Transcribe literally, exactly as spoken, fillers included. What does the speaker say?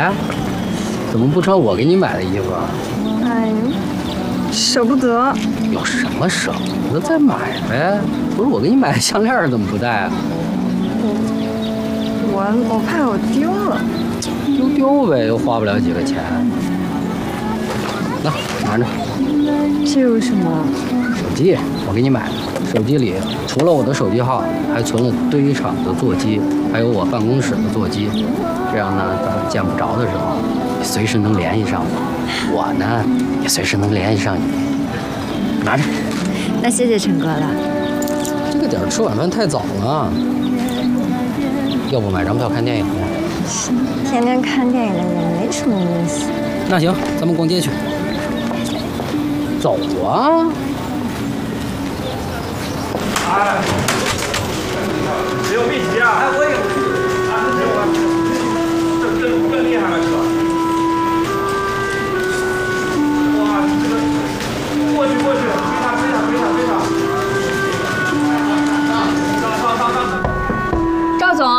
哎，怎么不穿我给你买的衣服啊？ 哎呦，舍不得。 有什么舍不得再买呗？不是我给你买的项链，怎么不戴啊？ 我我怕我丢了。 丢丢呗，又花不了几个钱。来，拿着。 这有什么？ 手机，我给你买的。手机里除了我的手机号，还存了堆场的座机，还有我办公室的座机。这样呢，等你见不着的时候，你随时能联系上我。我呢，也随时能联系上你。拿着。 那谢谢陈哥了。 这个点吃晚饭太早了，要不买张票看电影去？ 天天看电影也没什么意思。 那行，咱们逛街去。走啊！ 哎，只有面